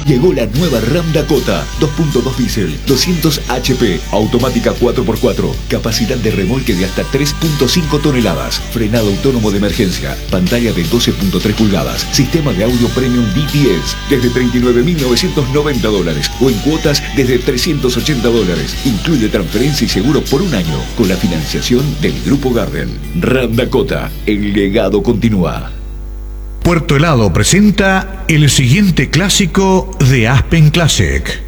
Llegó la nueva Ram Dakota, 2.2 diésel, 200 HP, automática 4x4, capacidad de remolque de hasta 3.5 toneladas, frenado autónomo de emergencia, pantalla de 12.3 pulgadas, sistema de audio premium DTS, desde $39.990 o en cuotas desde $380. Incluye transferencia y seguro por un año, con la financiación del Grupo Garden. Ram Dakota, el legado continúa. Puerto Helado presenta el siguiente clásico de Aspen Classic.